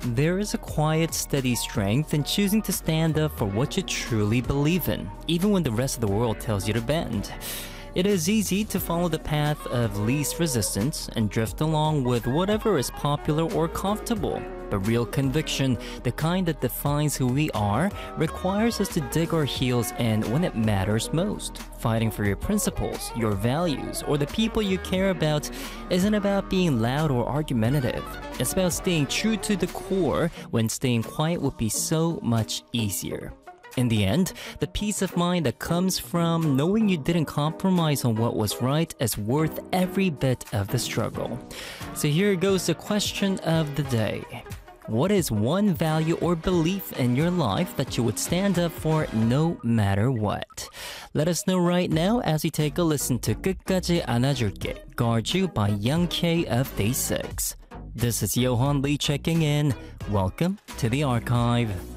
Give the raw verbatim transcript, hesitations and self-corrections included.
There is a quiet, steady strength in choosing to stand up for what you truly believe in, even when the rest of the world tells you to bend. It is easy to follow the path of least resistance and drift along with whatever is popular or comfortable. But real conviction, the kind that defines who we are, requires us to dig our heels in when it matters most. Fighting for your principles, your values, or the people you care about isn't about being loud or argumentative. It's about staying true to the core when staying quiet would be so much easier. In the end, the peace of mind that comes from knowing you didn't compromise on what was right is worth every bit of the struggle. So here goes the question of the day. What is one value or belief in your life that you would stand up for no matter what? Let us know right now as we take a listen to 끝까지 안아줄게, Guard You by Young K of Day six. This is Johan Lee checking in. Welcome to the archive.